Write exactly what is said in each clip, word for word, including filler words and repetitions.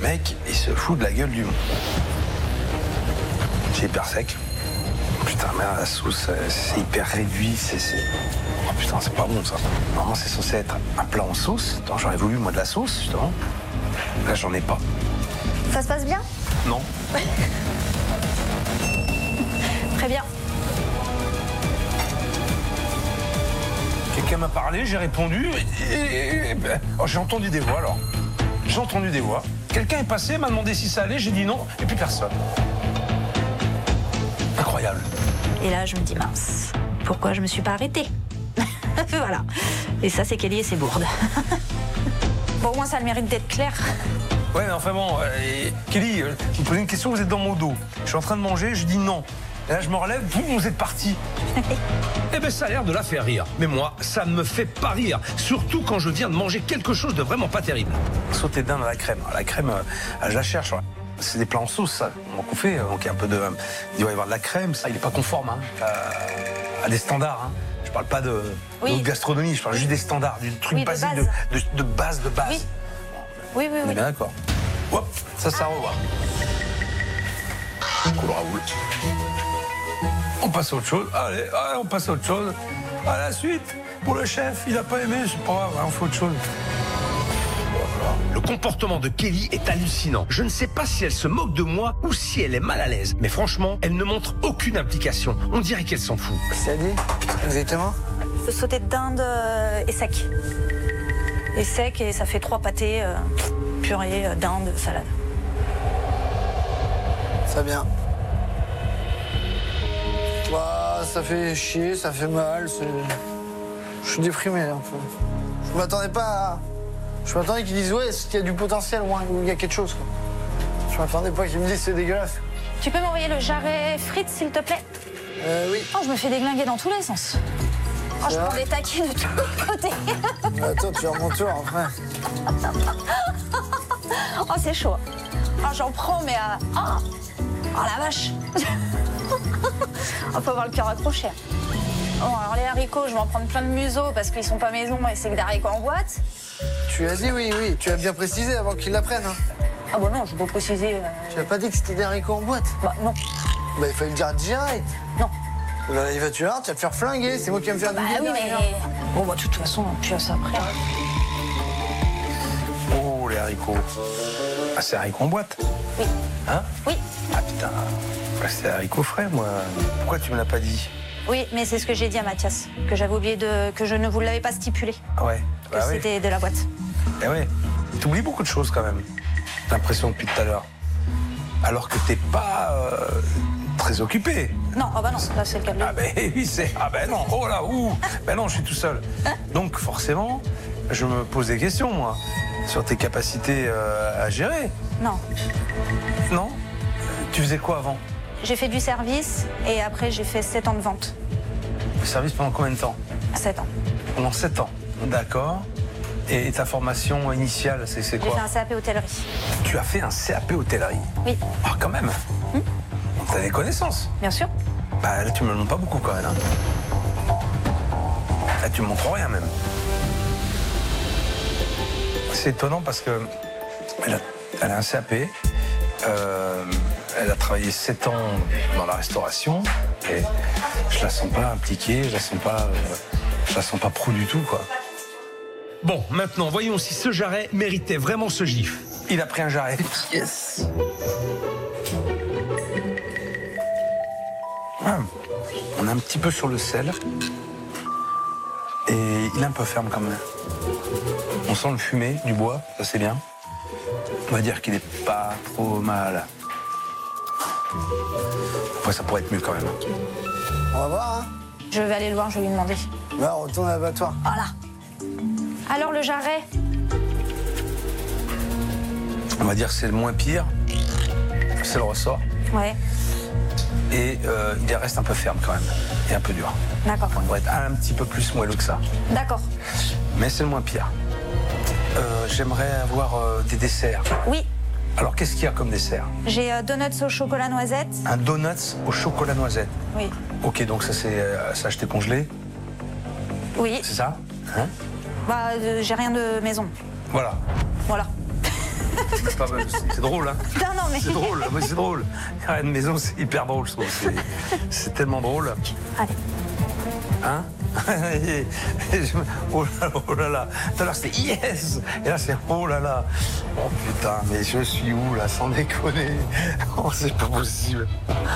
mec, il se fout de la gueule du monde. C'est hyper sec. Putain, mais la sauce, c'est hyper réduit. C'est, c'est... Oh putain, c'est pas bon ça. Normalement, c'est censé être un plat en sauce. Attends, j'aurais voulu, moi, de la sauce, justement. Là, j'en ai pas. Ça se passe bien? Non. Très bien. Quelqu'un m'a parlé, j'ai répondu. Et, et, et ben, oh, j'ai entendu des voix, alors. J'ai entendu des voix. Quelqu'un est passé, m'a demandé si ça allait, j'ai dit non, et puis personne. Incroyable. Et là, je me dis, mince, pourquoi je me suis pas arrêtée? Voilà. Et ça, c'est Kelly et ses bourdes. Bon, au moins, ça a le mérite d'être clair. Ouais, mais enfin bon, euh, Kelly, euh, vous me posez une question, vous êtes dans mon dos. Je suis en train de manger, je dis non. Et là, je me relève, vous, vous êtes parti. Eh ben, ça a l'air de la faire rire. Mais moi, ça ne me fait pas rire. Surtout quand je viens de manger quelque chose de vraiment pas terrible. Sauté de dinde à la crème. La crème, euh, je la cherche. Ouais. C'est des plats en sauce, ça. On fait, donc il y a un peu de... Euh, il doit y avoir de la crème, ça, il n'est pas conforme hein, à, à des standards. Hein. Je parle pas de, oui. de gastronomie, je parle juste des standards, du truc oui, basique, de de base, de, de, de base, de base. Oui, oui, oui. On oui. est bien d'accord. Hop, ça, ça revoit. Cool Raoul. On passe à autre chose. Allez, allez, on passe à autre chose. À la suite, pour le chef, il a pas aimé, c'est pas grave, on fait autre chose. Le comportement de Kelly est hallucinant. Je ne sais pas si elle se moque de moi ou si elle est mal à l'aise. Mais franchement, elle ne montre aucune implication. On dirait qu'elle s'en fout. Qu'est-ce qu'elle dit exactement? Le sauté de dinde euh, est sec. Est sec et ça fait trois pâtés, euh, purée, euh, dinde, salade. Ça vient. Bah, ça fait chier, ça fait mal. C'est... Je suis déprimé un peu. Je m'attendais pas à... Je m'attendais qu'ils disent ouais, est-ce qu'il y a du potentiel ou il y a quelque chose. Quoi. Je m'attendais pas qu'ils me disent c'est dégueulasse. Tu peux m'envoyer le jarret frites, s'il te plaît? Euh, oui. Oh, je me fais déglinguer dans tous les sens. Oh, je prends des taquets de tous côtés. Attends, tu as mon tour après. Oh, c'est chaud. Oh, j'en prends, mais... Euh... Oh, oh, la vache. On peut avoir le cœur accroché. Bon, alors les haricots, je vais en prendre plein de museaux parce qu'ils sont pas maison et c'est que des haricots en boîte. Tu as dit oui, oui. Tu as bien précisé avant qu'ils l'apprennent. Hein. Ah bon, non, je peux préciser... Euh... Tu n'as pas dit que c'était des haricots en boîte? Bah, non. Bah, il fallait le dire direct. Non. Bah, il va tu vas, tu vas te faire flinguer. C'est moi qui vais me faire Bah du oui, mais... Bon, bah, de toute façon, on pue à ça après. Oh, les haricots. Ah, c'est haricots en boîte? Oui. Hein? Oui. Ah, putain. Bah, c'est haricots frais, moi. Pourquoi tu me l'as pas dit? Oui, mais c'est ce que j'ai dit à Mathias, que j'avais oublié de... que je ne vous l'avais pas stipulé. Ah ouais. Que Bah, c'était oui. de la boîte. Eh ouais. T'oublies beaucoup de choses, quand même. J'ai l'impression depuis tout à l'heure. Alors que t'es pas euh, très occupé. Non, ah bah non, là c'est le cas de... Ah ben oui, c'est... Ah ben non, oh là, ouh. Ben non, je suis tout seul. Donc forcément, je me pose des questions, moi, sur tes capacités euh, à gérer. Non. Non? Tu faisais quoi avant? J'ai fait du service et après j'ai fait sept ans de vente. Le service pendant combien de temps? sept ans. Pendant sept ans. D'accord. Et ta formation initiale, c'est, c'est J'ai quoi? fait un C A P hôtellerie. Tu as fait un C A P hôtellerie? Oui. Ah, quand même. Hum? T'as des connaissances? Bien sûr. Bah là, tu me le montres pas beaucoup quand même. Hein. Là, tu me montres rien même. C'est étonnant parce que elle a, elle a un C A P. Euh, elle a travaillé sept ans dans la restauration et je la sens pas impliquée, je la sens pas, euh, je la sens pas pro du tout quoi. Bon, maintenant, voyons si ce jarret méritait vraiment ce gif. Il a pris un jarret. Yes. Ah, on est un petit peu sur le sel et il est un peu ferme quand même. On sent le fumet du bois, ça c'est bien. On va dire qu'il est pas trop mal. Après, ça pourrait être mieux quand même. On va voir, hein. Je vais aller le voir, je vais lui demander. Là, on retourne à l'abattoir. Voilà. Alors le jarret? On va dire que c'est le moins pire. C'est le ressort. Ouais, Et euh, il reste un peu ferme quand même. Et un peu dur. d'accord. On devrait être un petit peu plus moelleux que ça. D'accord. Mais c'est le moins pire. Euh, j'aimerais avoir euh, des desserts. Oui, Alors, qu'est-ce qu'il y a comme dessert? j'ai euh, donuts au chocolat noisette. Un donuts au chocolat noisette. Oui. Ok, donc ça, c'est euh, ça acheté congelé, Oui. c'est ça? Hein? Bah, euh, j'ai rien de maison. Voilà. Voilà. C'est pas mal, c'est drôle, hein. Non, non, mais... C'est drôle, mais c'est drôle. À une maison, c'est hyper drôle, je trouve. C'est, c'est tellement drôle. Allez. Hein? Et, et je me... Oh là là, oh là là. Tout à l'heure, c'était yes! Et là, c'est oh là là. Oh putain, mais je suis où, là, sans déconner? Oh, c'est pas possible.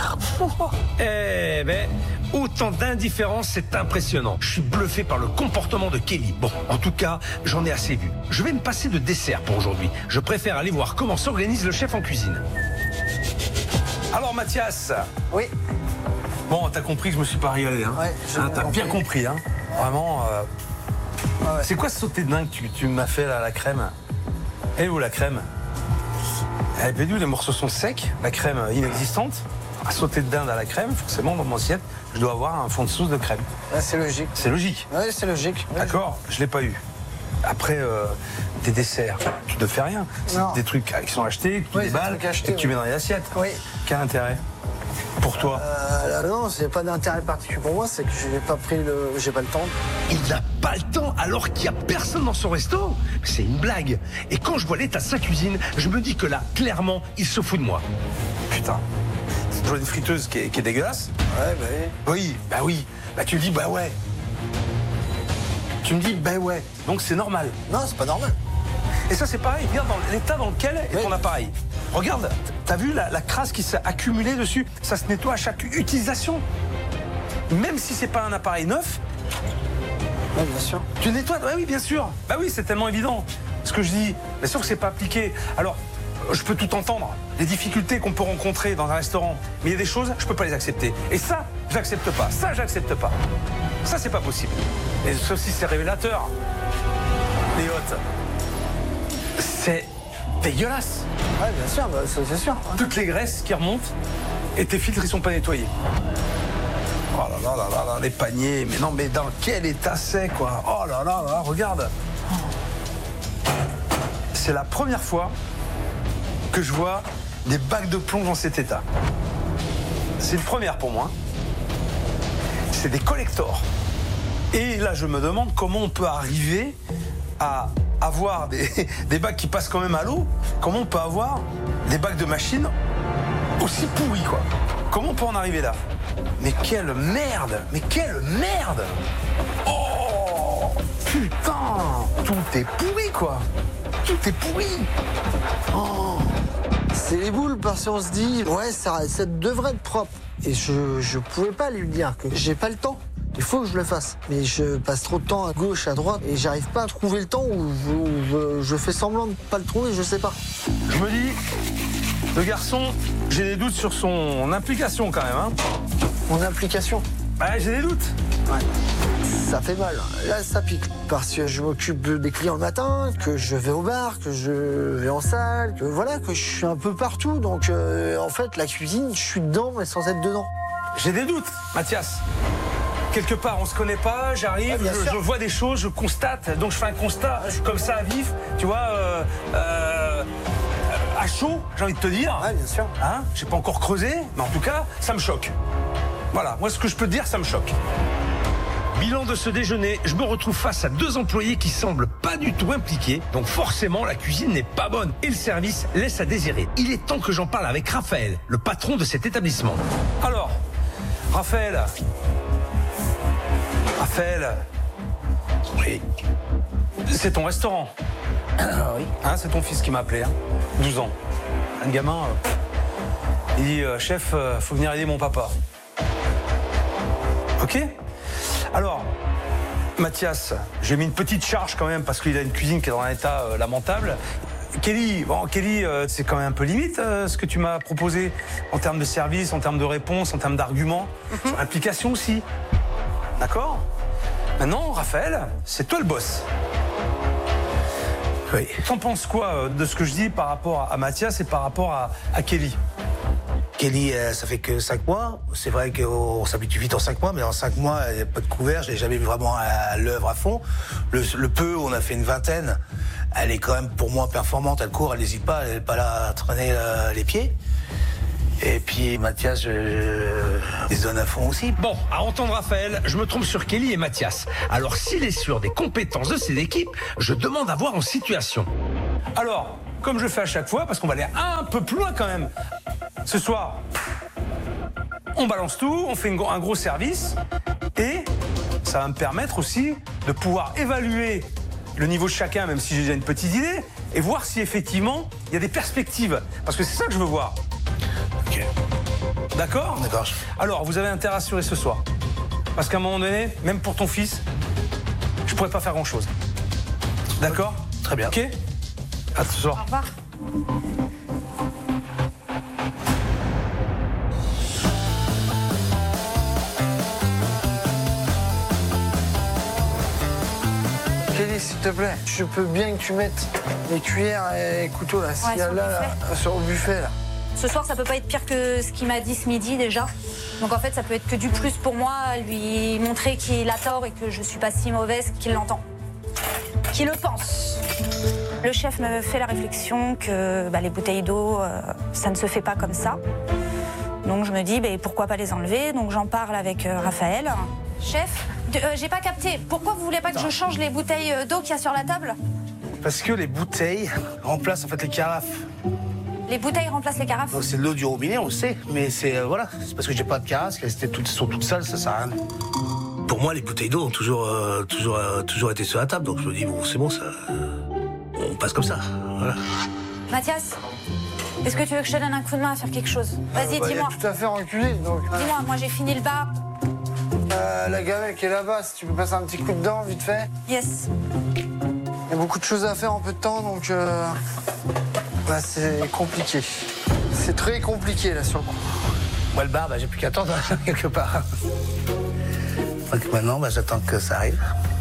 Eh ben, autant d'indifférence, c'est impressionnant. Je suis bluffé par le comportement de Kelly. Bon, en tout cas, j'en ai assez vu. Je vais me passer de dessert pour aujourd'hui. Je préfère aller voir comment s'organise le chef en cuisine. Alors, Mathias. Oui. Bon, t'as compris que je me suis pas régalé, hein? Ouais, j'ai Hein, bien t'as bien compris. compris, hein? Vraiment. Euh... Ah ouais. C'est quoi ce sauté de dingue que tu, tu m'as fait, là, la crème? Elle est où, la crème? Elle est pédue, les morceaux sont secs, la crème inexistante. À sauter de dinde à la crème, forcément, dans mon assiette, je dois avoir un fond de sauce de crème. Ouais, c'est logique. C'est logique. Oui, c'est logique. Oui. D'accord? Je l'ai pas eu. Après, euh, des desserts, tu ne fais rien. C'est Non. des trucs qui sont achetés, que tu Oui, c'est des déballes trucs achetés, et que tu oui. mets dans les assiettes. Oui. Quel intérêt? Pour toi? Euh, là, non, c'est pas d'intérêt particulier pour moi, c'est que je n'ai pas pris le. J'ai pas le temps. Il n'a pas le temps alors qu'il n'y a personne dans son resto? C'est une blague. Et quand je vois l'état de sa cuisine, je me dis que là, clairement, il se fout de moi. Putain. Je vois une friteuse qui est, qui est dégueulasse. Ouais, bah oui. Oui, bah oui. Bah tu me dis, bah ouais. Tu me dis, bah ouais. Donc c'est normal. Non, c'est pas normal. Et ça, c'est pareil. Regarde dans l'état dans lequel est Oui. ton appareil. Regarde, t'as vu la, la crasse qui s'est accumulée dessus? Ça se nettoie à chaque utilisation. Même si c'est pas un appareil neuf, Oui, bien sûr. tu nettoies. Bah oui, bien sûr. Bah oui, c'est tellement évident. Ce que je dis, bien sûr que c'est pas appliqué. Alors, je peux tout entendre. Les difficultés qu'on peut rencontrer dans un restaurant. Mais il y a des choses, je peux pas les accepter. Et ça, j'accepte pas. Ça, j'accepte pas. Ça, c'est pas possible. Et sauf si c'est révélateur. Les hôtes. C'est dégueulasse. Ouais, bien sûr, bah, c'est c'est sûr. Ouais. Toutes les graisses qui remontent et tes filtres, ils sont pas nettoyés. Oh là là là là là, les paniers. Mais non, mais dans quel état c'est, quoi? Oh là là là, regarde. C'est la première fois que je vois des bacs de plomb dans cet état. C'est une première pour moi. C'est des collectors. Et là, je me demande comment on peut arriver à avoir des, des bacs qui passent quand même à l'eau. Comment on peut avoir des bacs de machines aussi pourris, quoi? Comment on peut en arriver là? Mais quelle merde! Mais quelle merde! Oh! Putain! Tout est pourri, quoi! Tout est pourri! Oh! C'est les boules parce qu'on se dit, ouais, ça, ça devrait être propre. Et je, je pouvais pas lui dire que j'ai pas le temps. Il faut que je le fasse. Mais je passe trop de temps à gauche, à droite, et j'arrive pas à trouver le temps où je, où je- je fais semblant de pas le trouver, je sais pas. Je me dis, le garçon, j'ai des doutes sur son implication quand même, hein? Mon implication, Bah, j'ai des doutes. ouais. Ça fait mal. Là, ça pique. Parce que je m'occupe des clients le matin, que je vais au bar, que je vais en salle, que voilà, que je suis un peu partout. Donc, euh, en fait, la cuisine, je suis dedans, mais sans être dedans. J'ai des doutes, Mathias. Quelque part, on se connaît pas, j'arrive, Ouais, bien je, sûr. je vois des choses, je constate, donc je fais un constat comme ça à vif, tu vois, euh, euh, à chaud, j'ai envie de te dire. Ouais, bien sûr. Hein, j'ai pas encore creusé, mais en tout cas, ça me choque. Voilà, moi ce que je peux te dire, ça me choque. Bilan de ce déjeuner, je me retrouve face à deux employés qui semblent pas du tout impliqués, donc forcément la cuisine n'est pas bonne et le service laisse à désirer. Il est temps que j'en parle avec Raphaël, le patron de cet établissement. Alors, Raphaël. Raphaël. Oui. C'est ton restaurant. oui. Hein, c'est ton fils qui m'a appelé, hein. douze ans. Un gamin. euh, il dit, euh, chef, euh, faut venir aider mon papa. Ok? Alors, Mathias, j'ai mis une petite charge quand même parce qu'il a une cuisine qui est dans un état euh, lamentable. Kelly, bon, Kelly, euh, c'est quand même un peu limite euh, ce que tu m'as proposé en termes de service, en termes de réponse, en termes d'arguments, sur l'implication aussi. D'accord? Maintenant, Raphaël, c'est toi le boss. Oui. T'en penses quoi euh, de ce que je dis par rapport à, à Mathias et par rapport à, à Kelly? Kelly, euh, ça fait que cinq mois. C'est vrai qu'on s'habitue vite en cinq mois, mais en cinq mois, il n'y a pas de couvert. Je l'ai jamais vu vraiment à, à l'œuvre à fond. Le, le peu, on a fait une vingtaine. Elle est quand même, pour moi, performante. Elle court, elle n'hésite pas. Elle n'est pas là à traîner euh, les pieds. Et puis, Mathias, je, je les donne à fond aussi. Bon, à entendre Raphaël, je me trompe sur Kelly et Mathias. Alors s'il est sûr des compétences de ses équipes, je demande à voir en situation. Alors, comme je fais à chaque fois, parce qu'on va aller un peu plus loin quand même. Ce soir, on balance tout, on fait une, un gros service et ça va me permettre aussi de pouvoir évaluer le niveau de chacun, même si j'ai déjà une petite idée, et voir si effectivement il y a des perspectives. Parce que c'est ça que je veux voir. Ok. D'accord ? D'accord. Alors, vous avez intérêt à assurer ce soir. Parce qu'à un moment donné, même pour ton fils, je pourrais pas faire grand-chose. D'accord ? Très bien. Ok ? À ce soir. Au revoir. Kelly, s'il te plaît, je peux bien que tu mettes les cuillères et couteaux là, s'il y a sur le là, là, sur le buffet là. Ce soir, ça peut pas être pire que ce qu'il m'a dit ce midi déjà. Donc en fait, ça peut être que du plus pour moi, lui montrer qu'il a tort et que je suis pas si mauvaise qu'il l'entend. Qu'il le pense. Le chef me fait la réflexion que bah, les bouteilles d'eau, euh, ça ne se fait pas comme ça. Donc je me dis, bah, pourquoi pas les enlever? Donc j'en parle avec euh, Raphaël. Chef, de- euh, j'ai pas capté. Pourquoi vous voulez pas que je change les bouteilles d'eau qu'il y a sur la table? Parce que les bouteilles remplacent en fait les carafes. Les bouteilles remplacent les carafes? Donc c'est de l'eau du robinet, on le sait. Mais c'est euh, voilà, c'est parce que j'ai pas de carafes, qu'elles étaient toutes, sont toutes sales, ça sert à rien. Pour moi, les bouteilles d'eau ont toujours, euh, toujours, euh, toujours été sur la table. Donc je me dis, bon, c'est bon, ça. euh, on passe comme ça. Voilà. Mathias, est-ce que tu veux que je te donne un coup de main à faire quelque chose? Vas-y, Bah, il dis-moi. est tout à fait reculé, donc. Dis-moi, moi j'ai fini le bar. Euh, la gamelle qui est là-bas, si tu peux passer un petit coup de dent, vite fait. Yes. Il y a beaucoup de choses à faire en peu de temps, donc euh, là, c'est compliqué. C'est très compliqué, là, sur le coup. Moi, le bar, bah, j'ai plus qu'à attendre, hein, quelque part. Donc maintenant, bah, j'attends que ça arrive.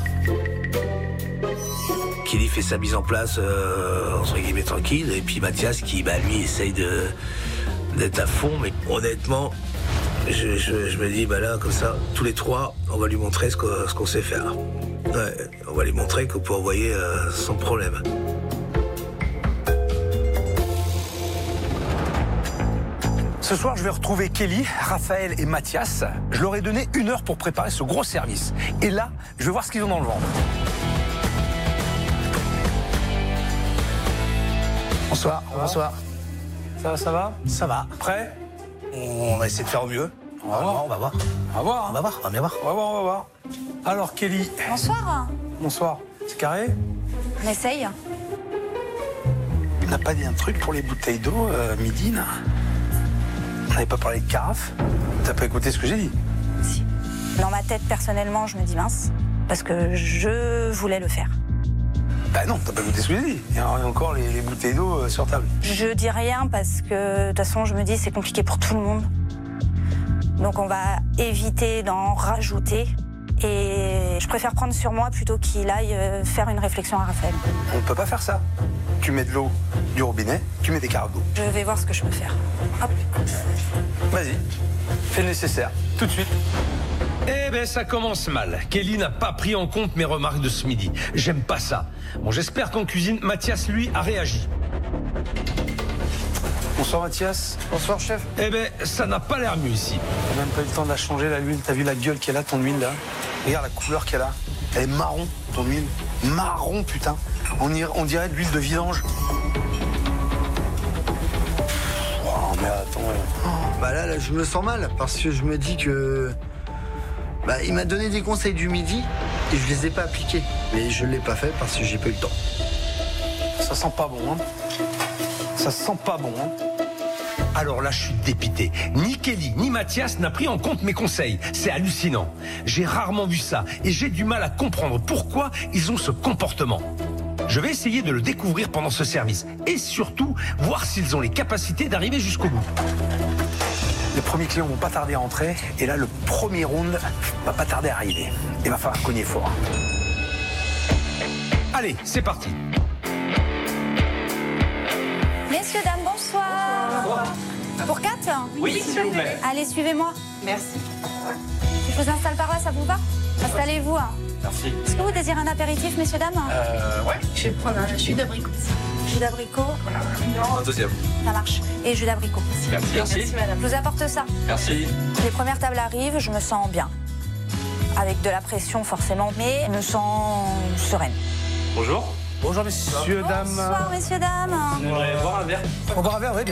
Kelly fait sa mise en place, euh, entre guillemets, tranquille. Et puis Mathias, qui, bah, lui, essaye de, d'être à fond. Mais honnêtement, je, je, je me dis, bah là, comme ça, tous les trois, on va lui montrer ce qu'on, ce qu'on sait faire. Ouais, on va lui montrer qu'on peut envoyer euh, sans problème. Ce soir, je vais retrouver Kelly, Raphaël et Mathias. Je leur ai donné une heure pour préparer ce gros service. Et là, je vais voir ce qu'ils ont dans le ventre. Bonsoir, bonsoir. Ça va, ça va? Ça va. Prêt? On va essayer de faire au mieux. On va voir, on va voir. On va voir. On hein. va voir, on va bien voir. On va voir, on va voir. Alors, Kelly, Bonsoir. bonsoir. C'est carré? On essaye. On n'a pas dit un truc pour les bouteilles d'eau, euh, midi, là? On n'avait pas parlé de carafe? T'as pas écouté ce que j'ai dit? Si. Dans ma tête, personnellement, je me dis mince, parce que je voulais le faire. Bah non, t'as pas écouté ce que j'ai dit. Il y a encore les, les bouteilles d'eau euh, sur table. Je dis rien parce que, de toute façon, je me dis c'est compliqué pour tout le monde. Donc on va éviter d'en rajouter. Et je préfère prendre sur moi plutôt qu'il aille euh, faire une réflexion à Raphaël. On ne peut pas faire ça. Tu mets de l'eau du robinet, tu mets des carafes d'eau. Je vais voir ce que je peux faire. Hop. Vas-y, fais le nécessaire, tout de suite. Eh ben, ça commence mal. Kelly n'a pas pris en compte mes remarques de ce midi. J'aime pas ça. Bon, j'espère qu'en cuisine, Mathias, lui, a réagi. Bonsoir, Mathias. Bonsoir, chef. Eh ben, ça n'a pas l'air mieux ici. T'as même pas eu le temps de la changer, la huile. T'as vu la gueule qu'elle a, ton huile, là? Regarde la couleur qu'elle a. Elle est marron, ton huile. Marron, putain. On, y- on dirait de l'huile de vidange. Oh, mais attends. ouais. Bah là, là, je me sens mal parce que je me dis que. Bah, il m'a donné des conseils du midi et je les ai pas appliqués. Mais je l'ai pas fait parce que j'ai pas eu le temps. Ça sent pas bon, hein. Ça sent pas bon, hein. Alors là, je suis dépité. Ni Kelly, ni Mathias n'a pris en compte mes conseils. C'est hallucinant. J'ai rarement vu ça et j'ai du mal à comprendre pourquoi ils ont ce comportement. Je vais essayer de le découvrir pendant ce service et surtout voir s'ils ont les capacités d'arriver jusqu'au bout. Les premiers clients vont pas tarder à entrer et là, le premier round va pas tarder à arriver. Il va falloir cogner fort. Allez, c'est parti. Messieurs, dames, bonsoir. Pour quatre? Oui, s'il vous plaît. Allez, suivez-moi. Merci. Je vous installe par là, ça vous va? Installez-vous. Merci. Est-ce que vous désirez un apéritif, messieurs, dames? Euh, ouais. Je vais prendre un jus d'abricot. Jus d'abricot, Un deuxième. ça marche. Et jus d'abricot. Merci. Merci, madame. Je vous apporte ça. Merci. Les premières tables arrivent, je me sens bien. Avec de la pression, forcément, mais je me sens sereine. Bonjour. Bonjour messieurs, dames. Bonsoir, messieurs, dames. On aimerait boire un verre. On boire un verre, oui.